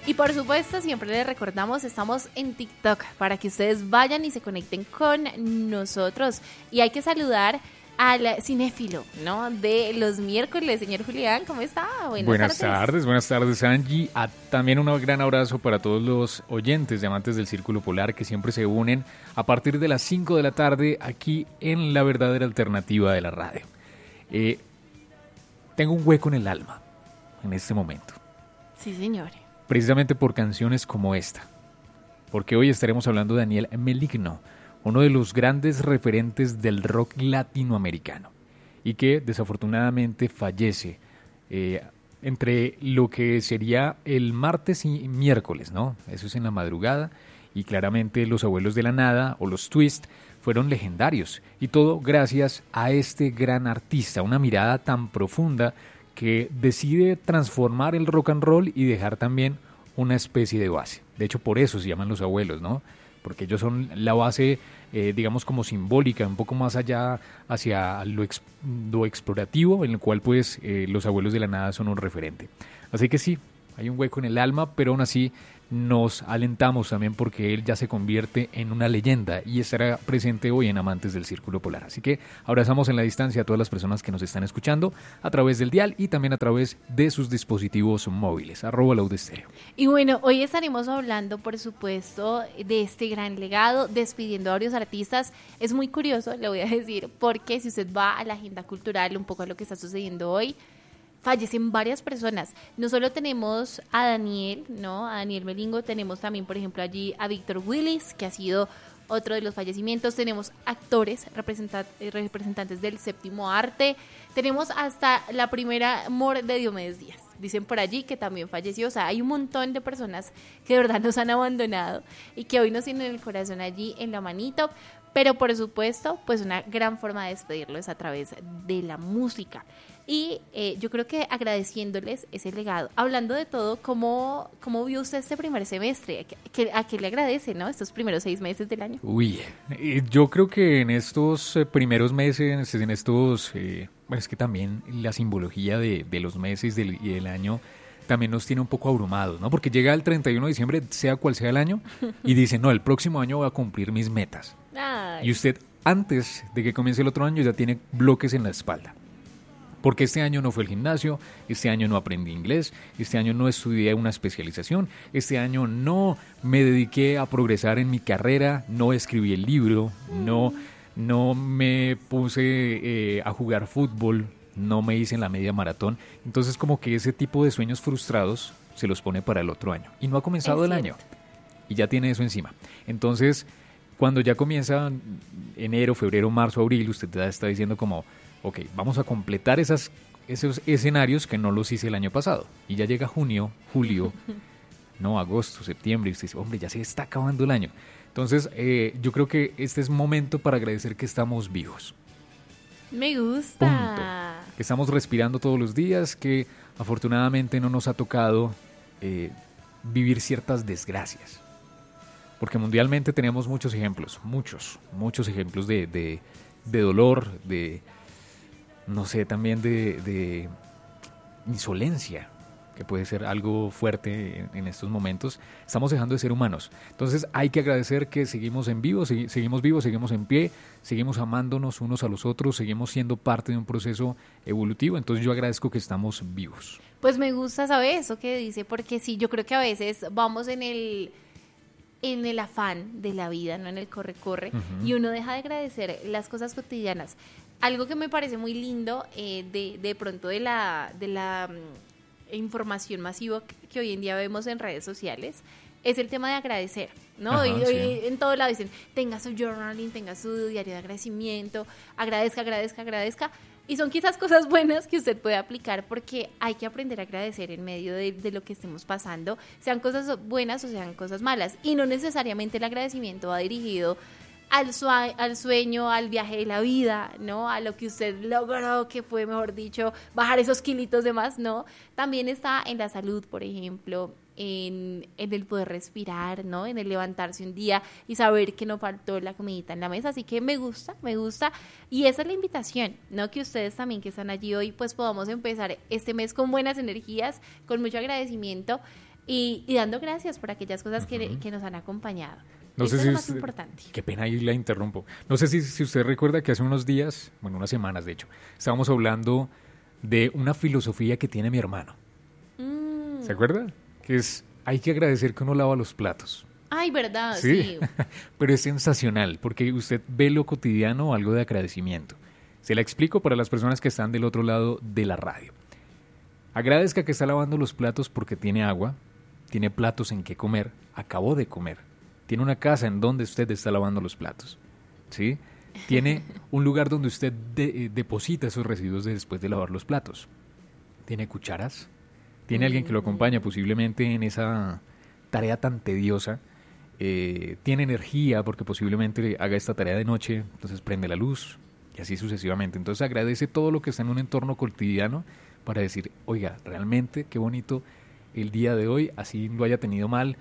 Y por supuesto, siempre les recordamos, estamos en TikTok para que ustedes vayan y se conecten con nosotros. Y hay que saludar al cinéfilo, ¿no? De los miércoles, señor Julián, ¿cómo está? Buenas tardes, Angie. También un gran abrazo para todos los oyentes y amantes del Círculo Polar que siempre se unen a partir de las 5 de la tarde aquí en la verdadera alternativa de la radio. Tengo un hueco en el alma en este momento. Sí, señor. Precisamente por canciones como esta. Porque hoy estaremos hablando de Daniel Meligno, uno de los grandes referentes del rock latinoamericano y que desafortunadamente fallece entre lo que sería el martes y miércoles, ¿no? Eso es en la madrugada y claramente los Abuelos de la Nada o los Twist fueron legendarios y todo gracias a este gran artista, una mirada tan profunda que decide transformar el rock and roll y dejar también una especie de base. De hecho, por eso se llaman los abuelos, ¿no? Porque ellos son la base, digamos, como simbólica, un poco más allá hacia lo explorativo, en el cual, pues, los Abuelos de la Nada son un referente. Así que sí, hay un hueco en el alma, pero aún así nos alentamos también porque él ya se convierte en una leyenda y estará presente hoy en Amantes del Círculo Polar. Así que abrazamos en la distancia a todas las personas que nos están escuchando a través del dial y también a través de sus dispositivos móviles, @laudestereo. Y bueno, hoy estaremos hablando, por supuesto, de este gran legado, despidiendo a varios artistas. Es muy curioso, le voy a decir, porque si usted va a la agenda cultural, un poco a lo que está sucediendo hoy, fallecen varias personas. No solo tenemos a Daniel, ¿no? A Daniel Meligno, tenemos también, por ejemplo, allí a Víctor Willis, que ha sido otro de los fallecimientos. Tenemos actores, representantes del séptimo arte. Tenemos hasta la primera mor de Diomedes Díaz. Dicen por allí que también falleció. O sea, hay un montón de personas que de verdad nos han abandonado y que hoy nos tienen el corazón allí en la manito. Pero por supuesto, pues una gran forma de despedirlo es a través de la música. Y yo creo que agradeciéndoles ese legado. Hablando de todo, ¿cómo vio usted este primer semestre? ¿A qué le agradece, no? Estos primeros 6 meses del año. Uy, yo creo que en estos primeros meses, en estos... bueno, es que también la simbología de los meses y del año también nos tiene un poco abrumados, ¿no? Porque llega el 31 de diciembre, sea cual sea el año, y dice, no, el próximo año voy a cumplir mis metas. Ay. Y usted, antes de que comience el otro año, ya tiene bloques en la espalda. Porque este año no fue al gimnasio, este año no aprendí inglés, este año no estudié una especialización, este año no me dediqué a progresar en mi carrera, no escribí el libro, no me puse a jugar fútbol, no me hice en la media maratón. Entonces como que ese tipo de sueños frustrados se los pone para el otro año. Y no ha comenzado el año y ya tiene eso encima. Entonces cuando ya comienza enero, febrero, marzo, abril, usted ya está diciendo como... ok, vamos a completar esos escenarios que no los hice el año pasado. Y ya llega junio, julio, no, agosto, septiembre, y usted dice, hombre, ya se está acabando el año. Entonces, yo creo que este es momento para agradecer que estamos vivos. Me gusta. Punto. Que estamos respirando todos los días, que afortunadamente no nos ha tocado vivir ciertas desgracias. Porque mundialmente tenemos muchos ejemplos, muchos ejemplos de dolor, no sé, también de insolencia, que puede ser algo fuerte en estos momentos. Estamos dejando de ser humanos. Entonces hay que agradecer que seguimos en vivo, seguimos vivos, seguimos en pie, seguimos amándonos unos a los otros, seguimos siendo parte de un proceso evolutivo. Entonces yo agradezco que estamos vivos. Pues me gusta saber eso que dice, porque sí, yo creo que a veces vamos en el afán de la vida, no en el corre-corre, y uno deja de agradecer las cosas cotidianas. Algo que me parece muy lindo de pronto de la información masiva que hoy en día vemos en redes sociales es el tema de agradecer, ¿no? Ajá, y sí. en todo lado dicen, tenga su journaling, tenga su diario de agradecimiento, agradezca. Y son quizás cosas buenas que usted puede aplicar porque hay que aprender a agradecer en medio de lo que estemos pasando, sean cosas buenas o sean cosas malas. Y no necesariamente el agradecimiento va dirigido al sueño, al viaje de la vida, ¿no? A lo que usted logró, que fue, mejor dicho, bajar esos kilitos de más, ¿no? También está en la salud, por ejemplo, en el poder respirar, ¿no? En el levantarse un día y saber que no faltó la comidita en la mesa. Así que me gusta. Y esa es la invitación, ¿no? Que ustedes también que están allí hoy, pues podamos empezar este mes con buenas energías, con mucho agradecimiento. y dando gracias por aquellas cosas que nos han acompañado. No Eso sé es si lo más usted- importante. Qué pena, ahí la interrumpo. No sé si usted recuerda que hace unos días, bueno, unas semanas de hecho, estábamos hablando de una filosofía que tiene mi hermano. Mm. ¿Se acuerda? Que es, hay que agradecer que uno lava los platos. Ay, verdad, Sí, sí. pero es sensacional porque usted ve lo cotidiano, algo de agradecimiento. Se la explico para las personas que están del otro lado de la radio. Agradezca que está lavando los platos porque tiene agua, tiene platos en que comer, acabó de comer, tiene una casa en donde usted está lavando los platos, ¿sí? Tiene un lugar donde usted deposita esos residuos después de lavar los platos. Tiene cucharas, tiene alguien que lo acompaña posiblemente en esa tarea tan tediosa. Tiene energía porque posiblemente haga esta tarea de noche, entonces prende la luz y así sucesivamente. Entonces agradece todo lo que está en un entorno cotidiano para decir, oiga, realmente qué bonito el día de hoy, así lo haya tenido mal,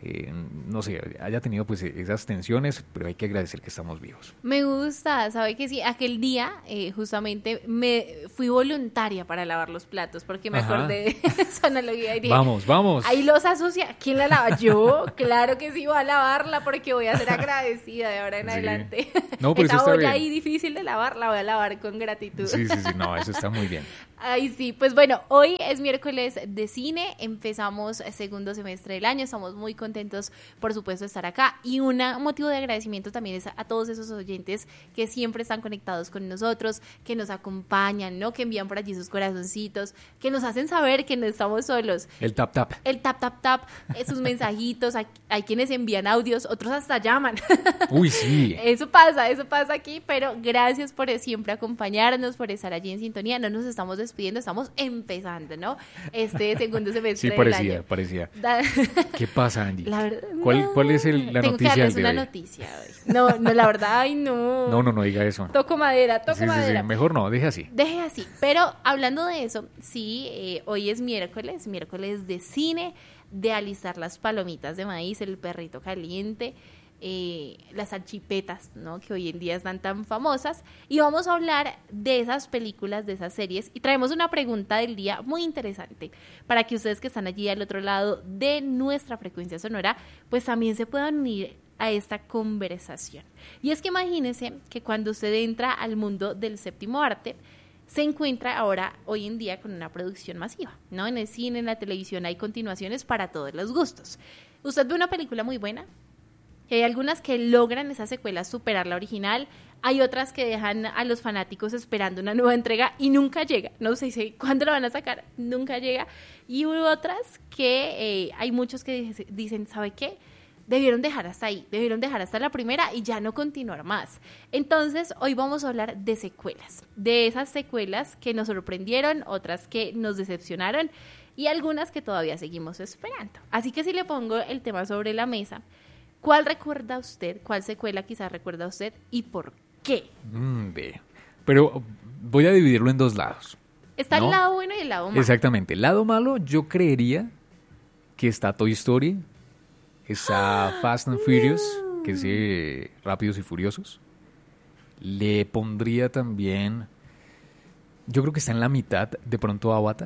no sé, haya tenido pues esas tensiones, pero hay que agradecer que estamos vivos. Me gusta, sabe que sí, aquel día justamente me fui voluntaria para lavar los platos porque me Ajá. acordé de esa analogía y dije, Vamos. ahí los asocia, ¿quién la lava? Yo, claro que sí voy a lavarla porque voy a ser agradecida de ahora en Sí. adelante. No, pero esa eso está olla bien. ahí difícil de lavar, la voy a lavar con gratitud. Sí, no, eso está muy bien. Ay, sí, pues bueno, hoy es miércoles de cine, empezamos el segundo semestre del año, estamos muy contentos, por supuesto, de estar acá y un motivo de agradecimiento también es a todos esos oyentes que siempre están conectados con nosotros, que nos acompañan, ¿no? Que envían por allí sus corazoncitos, que nos hacen saber que no estamos solos. El tap. El tap, sus mensajitos, hay quienes envían audios, otros hasta llaman. Uy, sí. Eso pasa aquí, pero gracias por siempre acompañarnos, por estar allí en sintonía. No nos estamos despidiendo, estamos empezando, ¿no? Este segundo semestre Sí, del año. parecía. Da- ¿Qué pasa, Angie? La verdad, ¿Cuál es la tengo que noticia darles de una hoy? noticia hoy. No, la verdad, ay, no. No diga eso. Toco madera. Sí, mejor no, deje así. Deje así. Pero hablando de eso, sí, hoy es miércoles de cine, de alistar las palomitas de maíz, el perrito caliente, las salchipetas, ¿no? Que hoy en día están tan famosas. Y vamos a hablar de esas películas, de esas series. Y traemos una pregunta del día muy interesante para que ustedes que están allí al otro lado de nuestra frecuencia sonora, pues también se puedan unir a esta conversación. Y es que imagínense que cuando usted entra al mundo del séptimo arte, se encuentra ahora, hoy en día, con una producción masiva, ¿no? En el cine, en la televisión hay continuaciones para todos los gustos. Usted ve una película muy buena, y hay algunas que logran esa secuela superar la original, hay otras que dejan a los fanáticos esperando una nueva entrega y nunca llega, no sé si cuándo la van a sacar, nunca llega, y hubo otras que hay muchos que dicen, ¿sabe qué? Debieron dejar hasta ahí, debieron dejar hasta la primera y ya no continuar más. Entonces, hoy vamos a hablar de secuelas, de esas secuelas que nos sorprendieron, otras que nos decepcionaron y algunas que todavía seguimos esperando. Así que si le pongo el tema sobre la mesa, ¿cuál recuerda usted? ¿Cuál secuela quizás recuerda usted y por qué? Ve. Pero voy a dividirlo en dos lados. Está ¿no? el lado bueno y el lado malo. Exactamente. El lado malo, yo creería que está Toy Story, está Fast and Furious, que es Rápidos y Furiosos. Le pondría también, yo creo que está en la mitad, de pronto Avatar.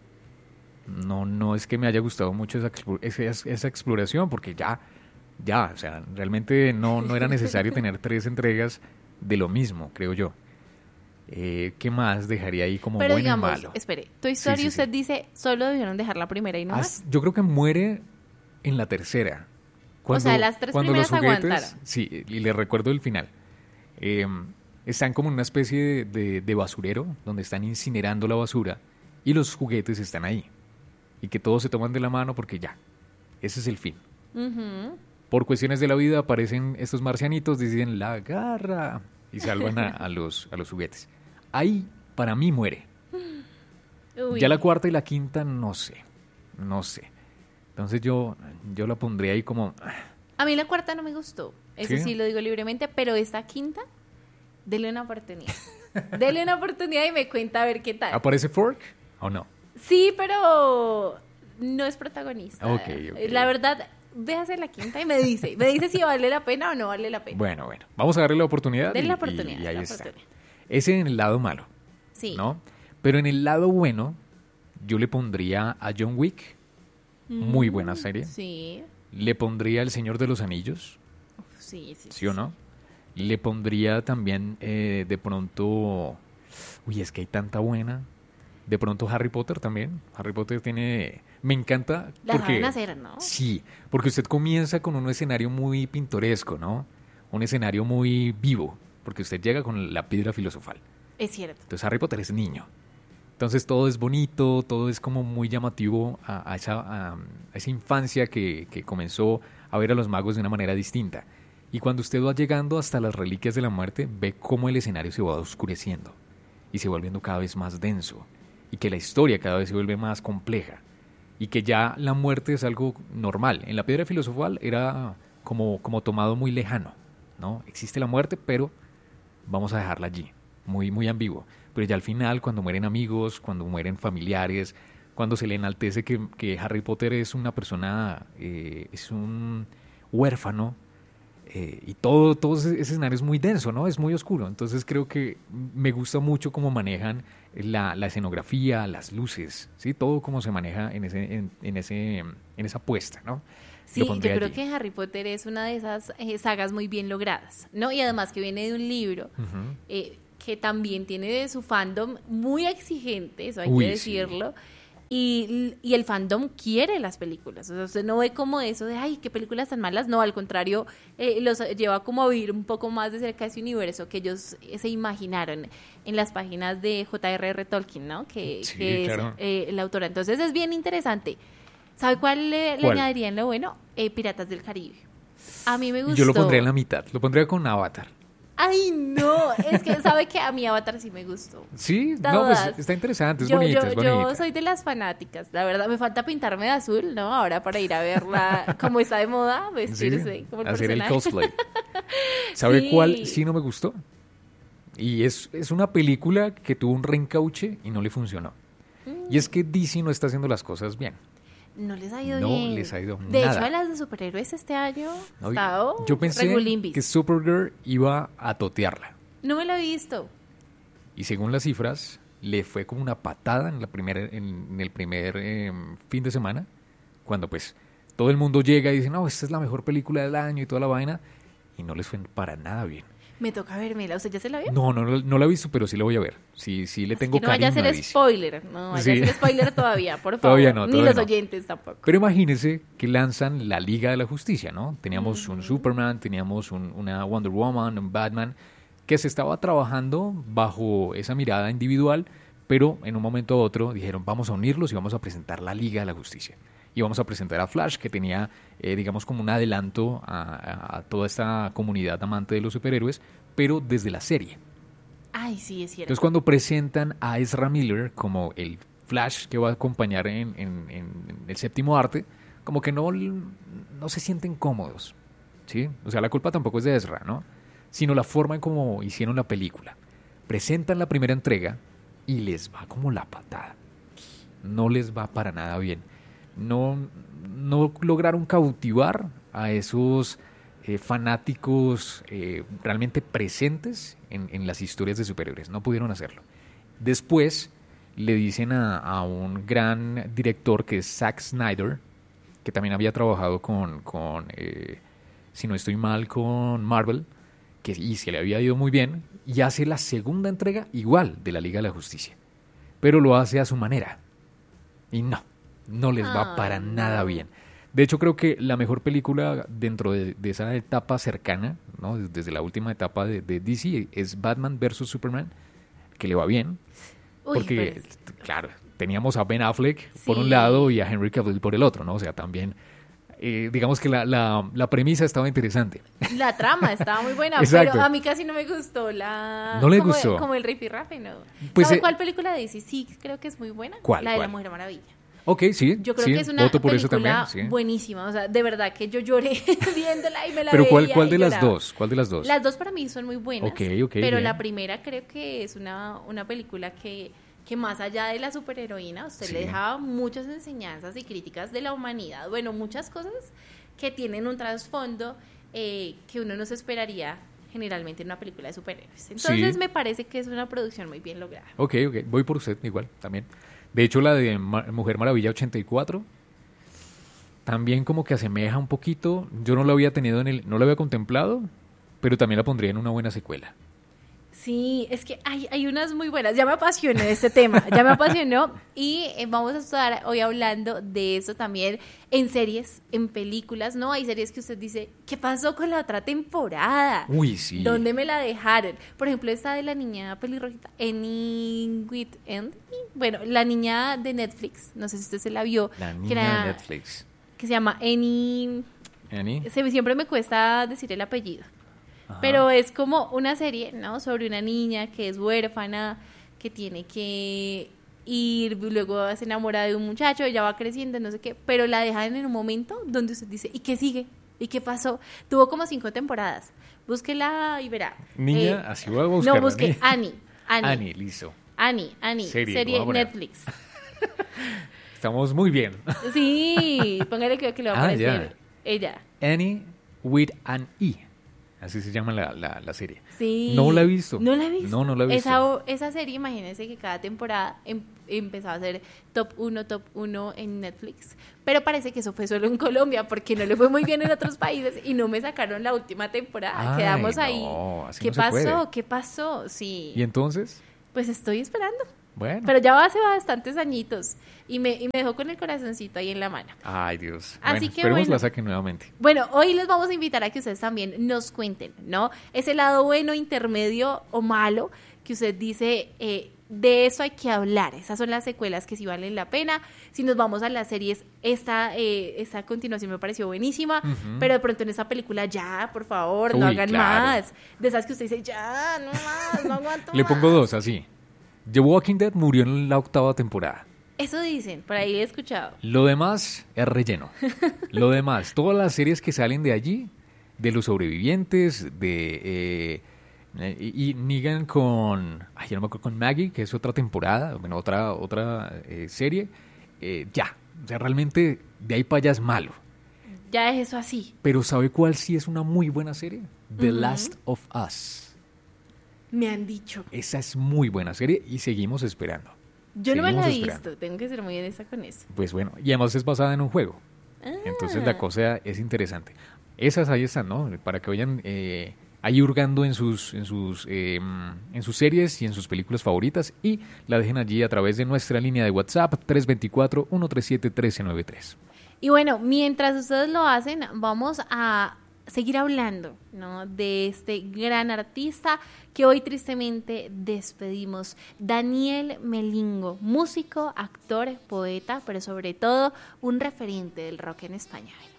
No es que me haya gustado mucho esa exploración, porque ya, o sea, realmente no era necesario tener 3 entregas de lo mismo, creo yo. ¿Qué más dejaría ahí como Pero bueno digamos, y malo? espere, Toy Story Sí. usted dice, solo debieron dejar la primera y no más. Yo creo que muere en la tercera. O sea, las 3 cuando primeras los juguetes, aguantaron. Sí, y le recuerdo el final. Están como en una especie de basurero donde están incinerando la basura y los juguetes están ahí. Y que todos se toman de la mano porque ya, ese es el fin. Ujú. Por cuestiones de la vida aparecen estos marcianitos, dicen la garra y salvan a los juguetes. Ahí, para mí, muere. Uy. Ya la cuarta y la quinta, no sé. Entonces yo la pondría ahí como... A mí la cuarta no me gustó, eso ¿Sí? sí lo digo libremente, pero esta quinta, dele una oportunidad. Dele una oportunidad y me cuenta a ver qué tal. ¿Aparece Fork o no? Sí, pero no es protagonista. Ok. La verdad, véase la quinta y me dice si vale la pena o no vale la pena. Bueno, vamos a darle la oportunidad. Denle la y oportunidad. ahí la está. oportunidad. Ese en el lado malo, Sí. ¿no? Pero en el lado bueno, yo le pondría a John Wick muy buena serie. Sí. Le pondría El Señor de los Anillos, Sí, sí. ¿sí o no? Le pondría también de pronto... Uy, es que hay tanta buena. De pronto Harry Potter también. Harry Potter tiene... Me encanta La porque... saben hacer, ¿no? Sí, porque usted comienza con un escenario muy pintoresco, ¿no? Un escenario muy vivo, porque usted llega con la piedra filosofal. Es cierto. Entonces Harry Potter es niño. Entonces todo es bonito, todo es como muy llamativo a esa infancia que comenzó a ver a los magos de una manera distinta. Y cuando usted va llegando hasta las reliquias de la muerte, ve cómo el escenario se va oscureciendo y se va volviendo cada vez más denso y que la historia cada vez se vuelve más compleja y que ya la muerte es algo normal. En la piedra filosofal era como tomado muy lejano, ¿no? Existe la muerte, pero vamos a dejarla allí, muy, muy ambiguo. Pero ya al final, cuando mueren amigos, cuando mueren familiares, cuando se le enaltece que Harry Potter es una persona, es un huérfano, y todo ese escenario es muy denso, ¿no? Es muy oscuro. Entonces creo que me gusta mucho cómo manejan la escenografía, las luces, ¿sí? Todo cómo se maneja en esa puesta, ¿no? Sí, yo creo que Harry Potter es una de esas sagas muy bien logradas, ¿no? Y además que viene de un libro que también tiene de su fandom muy exigente, eso hay que decirlo. Sí. Y el fandom quiere las películas, o sea, usted no ve como eso de, ay, qué películas tan malas, no, al contrario, los lleva como a vivir un poco más de cerca ese universo que ellos se imaginaron en las páginas de J.R.R. Tolkien, ¿no? Que claro. Es la autora, entonces es bien interesante. ¿Sabe cuál le añadiría en lo bueno? Piratas del Caribe. A mí me gustó. Yo lo pondría en la mitad, lo pondría con Avatar. Ay, no, es que sabe que a mi Avatar sí me gustó. Sí, no, pues está interesante, es bonita. Yo soy de las fanáticas, la verdad, me falta pintarme de azul, ¿no? Ahora para ir a verla, como está de moda, vestirse como el hacer personaje. el cosplay. ¿Sabe cuál sí no me gustó? Y es una película que tuvo un reencauche y no le funcionó. Y es que DC no está haciendo las cosas bien. No les ha ido bien. No les ha ido de nada. hecho, a las de superhéroes este año yo pensé que Supergirl iba a totearla. No me lo he visto. Y según las cifras, le fue como una patada en el primer fin de semana, cuando pues todo el mundo llega y dice, no, esta es la mejor película del año y toda la vaina, y no les fue para nada bien. Me toca vérmela. ¿Usted ya se la vio? No la he visto, pero sí la voy a ver. Sí le tengo cariño. No vaya a hacer spoiler. No vaya a hacer spoiler todavía, por favor. Todavía no. Ni los oyentes tampoco. Pero imagínese que lanzan la Liga de la Justicia, ¿no? Teníamos un Superman, teníamos una Wonder Woman, un Batman, que se estaba trabajando bajo esa mirada individual, pero en un momento u otro dijeron, vamos a unirlos y vamos a presentar la Liga de la Justicia. Y vamos a presentar a Flash, que tenía, digamos, como un adelanto a toda esta comunidad amante de los superhéroes, pero desde la serie. Ay, sí, es cierto. Entonces, cuando presentan a Ezra Miller como el Flash que va a acompañar en el séptimo arte, como que no se sienten cómodos, ¿sí? O sea, la culpa tampoco es de Ezra, ¿no? Sino la forma en cómo hicieron la película. Presentan la primera entrega y les va como la patada. No les va para nada bien. No lograron cautivar a esos fanáticos realmente presentes en las historias de superhéroes. No pudieron hacerlo. Después le dicen a un gran director que es Zack Snyder, que también había trabajado con si no estoy mal, con Marvel, y se le había ido muy bien, y hace la segunda entrega igual de la Liga de la Justicia, pero lo hace a su manera. Y no les va para nada bien. De hecho, creo que la mejor película dentro de esa etapa cercana, ¿no? Desde la última etapa de DC, es Batman vs. Superman, que le va bien. Porque, claro, teníamos a Ben Affleck por un lado y a Henry Cavill por el otro, ¿no? O sea, también, digamos que la premisa estaba interesante. La trama estaba muy buena, Exacto. Pero a mí casi no me gustó la... ¿No le gustó? Como el rifirrafe, ¿no? Pues, ¿Sabe cuál película de DC? Sí, creo que es muy buena. ¿Cuál? La de La Mujer Maravilla. Ok, sí. Yo creo que es una voto por película eso también, buenísima. O sea, de verdad que yo lloré viéndola y me la Pero veía. ¿cuál de las lloraba. dos? ¿Cuál de las dos? Las dos para mí son muy buenas. Ok, pero bien. la primera creo que es una película que más allá de la superheroína, usted le dejaba muchas enseñanzas y críticas de la humanidad. Bueno, muchas cosas que tienen un trasfondo que uno no se esperaría generalmente en una película de superhéroes. Entonces me parece que es una producción muy bien lograda. Ok, voy por usted igual, también. De hecho, la de Mujer Maravilla 84, también como que asemeja un poquito. Yo no lo había tenido no lo había contemplado, pero también la pondría en una buena secuela. Sí, es que hay unas muy buenas. Ya me apasionó este tema, ya me apasionó. Y vamos a estar hoy hablando de eso también en series, en películas, ¿no? Hay series que usted dice, ¿qué pasó con la otra temporada? Uy, sí. ¿Dónde me la dejaron? Por ejemplo, esta de la niña pelirrojita, Annie with End. Bueno, la niña de Netflix, no sé si usted se la vio. La que niña de Netflix. Que se llama Annie. ¿Annie? Siempre me cuesta decir el apellido. Ajá. Pero es como una serie, ¿no? Sobre una niña que es huérfana, que tiene que ir, luego se enamora de un muchacho, ella va creciendo, no sé qué, pero la dejan en un momento donde usted dice, ¿y qué sigue? ¿Y qué pasó? Tuvo como 5 temporadas. Búsquela y verá. Niña, así voy a buscar. No, busque Annie. Annie, listo. Annie. Serie Netflix. Estamos muy bien. Sí, póngale que le va a aparecer ella. Annie with an E. Así se llama la serie. Sí. No la he visto. ¿No la he visto? No la he visto. Esa serie, imagínense que cada temporada empezaba a ser top 1 en Netflix. Pero parece que eso fue solo en Colombia, porque no le fue muy bien en otros países y no me sacaron la última temporada. Ay, quedamos no, ahí. así ¿Qué no se pasó? puede. ¿Qué pasó? Sí. ¿Y entonces? Pues estoy esperando. Bueno. Pero ya hace bastantes añitos y me dejó con el corazoncito ahí en la mano. Ay, Dios. Así bueno, que esperemos bueno. la saquen nuevamente. Bueno, hoy les vamos a invitar a que ustedes también nos cuenten, ¿no? Ese lado bueno, intermedio o malo que usted dice, de eso hay que hablar. Esas son las secuelas que sí valen la pena. Si nos vamos a las series, esta continuación me pareció buenísima, pero de pronto en esa película ya, por favor, no Uy, hagan claro. más. De esas que usted dice, ya, no más, no aguanto Le más. pongo 2 así. The Walking Dead murió en la 8ª temporada. Eso dicen, por ahí he escuchado. Lo demás es relleno. Lo demás, todas las series que salen de allí, de los sobrevivientes, y Negan con, yo no me acuerdo, con Maggie, que es otra temporada, bueno, otra serie, ya. O sea, realmente de ahí para allá es malo. Ya es eso así. Pero ¿sabe cuál sí es una muy buena serie? The Last of Us. Me han dicho. Esa es muy buena serie y seguimos esperando. Yo no me la he Seguimos esperando. visto, tengo que ser muy honesta con eso. Pues bueno, y además es basada en un juego. Entonces la cosa es interesante. Esas ahí están, ¿no? Para que vayan ahí hurgando en sus series y en sus películas favoritas y la dejen allí a través de nuestra línea de WhatsApp 324-137-1393. Y bueno, mientras ustedes lo hacen, vamos a seguir hablando, ¿no?, de este gran artista que hoy tristemente despedimos, Daniel Melingo, músico, actor, poeta, pero sobre todo un referente del rock en español.